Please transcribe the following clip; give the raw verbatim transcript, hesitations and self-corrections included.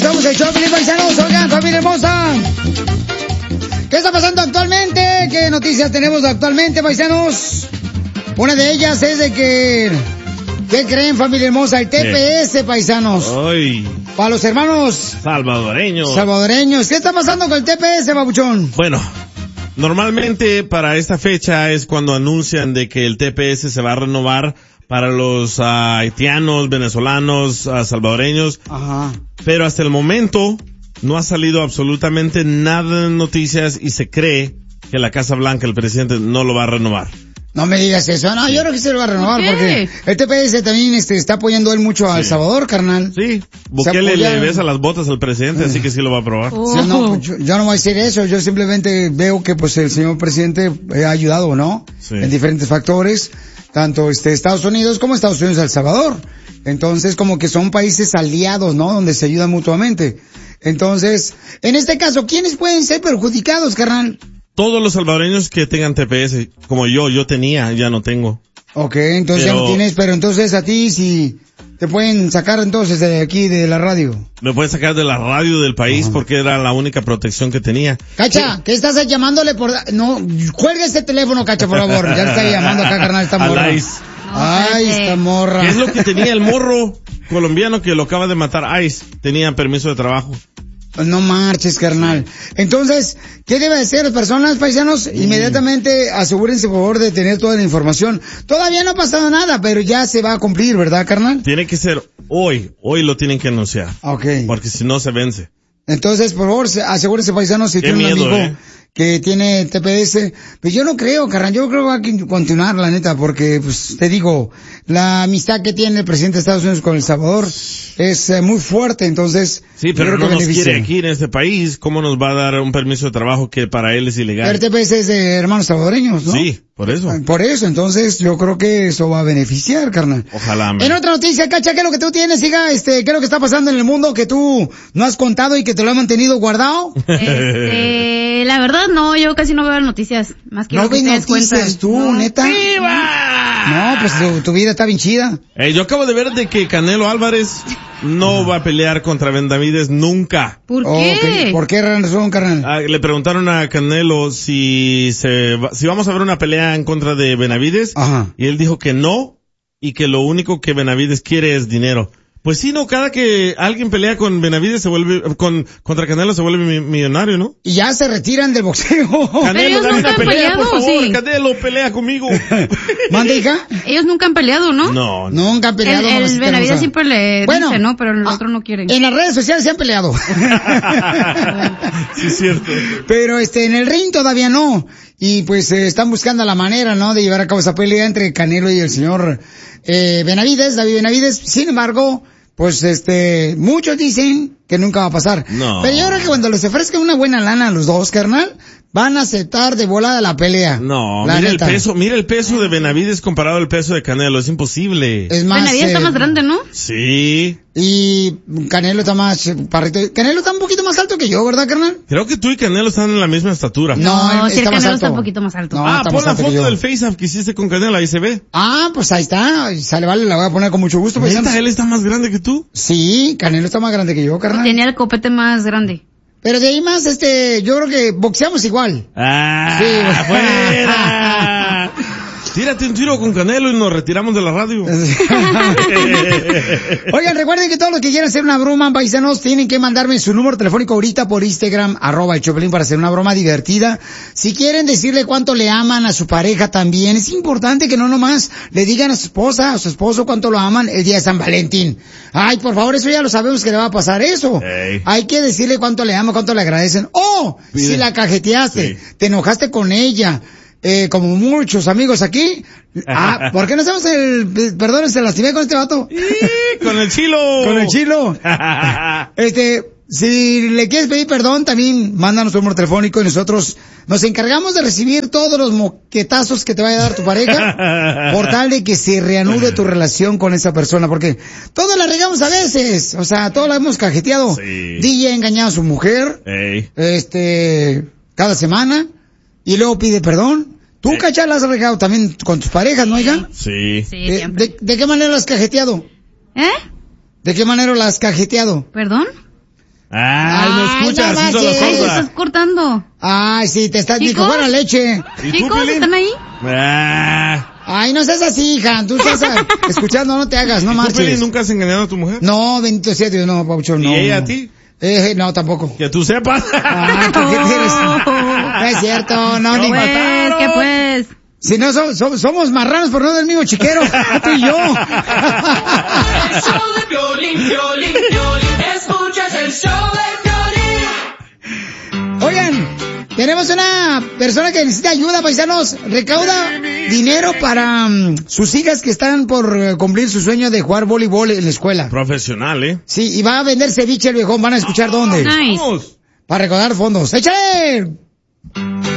somos el Choplin, paisanos. Oigan, familia hermosa, ¿qué está pasando actualmente? ¿Qué noticias tenemos actualmente, paisanos? Una de ellas es de que... ¿Qué creen, familia hermosa? El T P S, paisanos. Ay. Para los hermanos... Salvadoreños. Salvadoreños. ¿Qué está pasando con el T P S, babuchón? Bueno, normalmente para esta fecha es cuando anuncian de que el T P S se va a renovar para los uh, haitianos, venezolanos, uh, salvadoreños. Ajá. Pero hasta el momento no ha salido absolutamente nada de noticias y se cree que la Casa Blanca, el presidente, no lo va a renovar. No me digas eso. No, yo creo que se lo va a renovar porque el T P S también este, está apoyando él mucho a El Salvador, carnal. Sí. Bukele le besa las botas al presidente, así que sí lo va a aprobar. Oh. Sí, no, pues, yo, yo no voy a decir eso. Yo simplemente veo que pues el señor presidente ha ayudado, ¿no? Sí. En diferentes factores, tanto este Estados Unidos como Estados Unidos y El Salvador. Entonces, como que son países aliados, ¿no? Donde se ayudan mutuamente. Entonces, en este caso, ¿quiénes pueden ser perjudicados, carnal? Todos los salvadoreños que tengan T P S, como yo, yo tenía, ya no tengo. Ok, entonces pero, ya no tienes, pero entonces a ti si te pueden sacar entonces de aquí de la radio. Me pueden sacar de la radio del país uh-huh. porque era la única protección que tenía. Cacha, sí. ¿Qué estás llamándole por...? No, cuelga este teléfono, Cacha, por favor. Ya está llamando acá, carnal, esta morra. Ay, esta morra. ¿Qué es lo que tenía el morro colombiano que lo acaba de matar? Ice, tenía permiso de trabajo. No marches, carnal. Entonces, ¿qué debe hacer las personas, paisanos? Mm. Inmediatamente asegúrense, por favor, de tener toda la información. Todavía no ha pasado nada, pero ya se va a cumplir, ¿verdad, carnal? Tiene que ser hoy. Hoy lo tienen que anunciar. Ok. Porque si no, se vence. Entonces, por favor, asegúrense, paisanos, si tienen un amigo eh. que tiene T P S. Pues yo no creo, carnal. Yo creo que va a continuar, la neta, porque, pues, te digo, la amistad que tiene el presidente de Estados Unidos con El Salvador es eh, muy fuerte, entonces... Sí, pero no nos quiere aquí en este país. ¿Cómo nos va a dar un permiso de trabajo que para él es ilegal? El T P S es de hermanos salvadoreños, ¿no? Sí, por eso. Por eso, entonces yo creo que eso va a beneficiar, carnal. Ojalá. Man. En otra noticia, Cacha, ¿qué es lo que tú tienes, hija? Este, ¿qué es lo que está pasando en el mundo que tú no has contado y que te lo has mantenido guardado? Este, la verdad no, yo casi no veo noticias, más que ¿No lo que ves noticias cuentan. Tú, no. neta? ¡Viva! No, pues tu, tu vida está bien chida. Eh, yo acabo de ver de que Canelo Álvarez no va a pelear contra Benavides nunca. ¿Por qué? Okay. ¿Por qué razón, carnal? Ah, le preguntaron a Canelo si se va, si vamos a ver una pelea en contra de Benavides. Ajá. Y él dijo que no y que lo único que Benavides quiere es dinero. Pues sí, no, cada que alguien pelea con Benavides se vuelve, con, contra Canelo se vuelve mi, millonario, ¿no? Y ya se retiran del boxeo. Canelo, dame una pelea, peleado, por favor, sí. Canelo, pelea conmigo. ¿Mande, hija? Ellos nunca han peleado, ¿no? No. Nunca han peleado. El, el Benavides siempre le bueno, dice, ¿no? Pero el a, otro no quiere. En las redes sociales se han peleado. Sí, es cierto. Pero este, en el ring todavía no. Y pues eh, están buscando la manera, ¿no? De llevar a cabo esa pelea entre Canelo y el señor eh, Benavides, David Benavides. Sin embargo, pues este, muchos dicen que nunca va a pasar. No. Pero yo creo que cuando les ofrezcan una buena lana a los dos, carnal, van a aceptar de volada la pelea. No, la mira neta. el peso, mira el peso de Benavides comparado al peso de Canelo, es imposible. Es más, Benavides eh, está más grande, ¿no? Sí. Y Canelo está más parrito. Canelo está un poquito más alto que yo, ¿verdad, carnal? Creo que tú y Canelo están en la misma estatura. No, No, si el está más Canelo alto. está un poquito más alto. No, ah, está pon más la alto que foto yo. del face-off que hiciste con Canelo, ahí se ve. Ah, pues ahí está. Sale, vale, la voy a poner con mucho gusto. ¿Neta, Pues, él está más grande que tú? sí, Canelo está más grande que yo, carnal. Tenía el copete más grande. Pero de ahí más, este, yo creo que boxeamos igual. Ah, Sí. fuera. Tírate un tiro con Canelo y nos retiramos de la radio. Oigan, recuerden que todos los que quieran hacer una broma, paisanos, tienen que mandarme su número telefónico ahorita por Instagram, arroba el Choplin, para hacer una broma divertida. Si quieren decirle cuánto le aman a su pareja también, es importante que no nomás le digan a su esposa, a su esposo cuánto lo aman el día de San Valentín. Ay, por favor, eso ya lo sabemos que le va a pasar eso. Hey. Hay que decirle cuánto le aman, cuánto le agradecen. Oh, Pide. si la cajeteaste, Sí. te enojaste con ella. Eh, como muchos amigos aquí. Ah, ¿por qué no hacemos el, perdón, se lastimé con este vato? ¡Y, con el chilo! Con el chilo. Este, si le quieres pedir perdón, también mándanos tu número telefónico y nosotros nos encargamos de recibir todos los moquetazos que te vaya a dar tu pareja por tal de que se reanude tu relación con esa persona, porque todos la regamos a veces, o sea, todos la hemos cajeteado. Sí. D J ha engañado a su mujer, Ey. este, cada semana, y luego pide perdón. Tú, Sí. Cacha, la has regado también con tus parejas, ¿no, hija? Sí. Sí, ¿De, siempre. de, de qué manera la has cajeteado? ¿Eh? ¿De qué manera la has cajeteado? ¿Perdón? Ay, no escuchas, no así son las manches. Ay, te cosas. estás cortando. Ay, sí, te estás... Ni que ¿Chicos? fuera leche. ¿Y tú, Chicos, Piolín? ¿están ahí? Ah. Ay, no seas así, hija. Tú estás ah, escuchando, no te hagas, no ¿Y tú, Piolín, marches. nunca has engañado a tu mujer? No, bendito sea Dios, no, Paucho, no. ¿Y ella no. a ti? Eh, no, tampoco. Que tú sepas. Ah, ¿tú qué tienes? No es cierto, no, ni... Pues, ¿qué pues? Si no, so- so- somos marranos, pero no del mismo chiquero. Tú y yo. El show de Piolín, Piolín, Piolín. Escuchas el show de Piolín. Oigan, tenemos una persona que necesita ayuda, paisanos. Recauda dinero para mm, sus hijas que están por eh, cumplir su sueño de jugar voleibol en la escuela. Profesional, ¿eh? Sí, y va a vender ceviche el viejón. Van a escuchar dónde. Nice. Vamos. Para recaudar fondos. ¡Échale!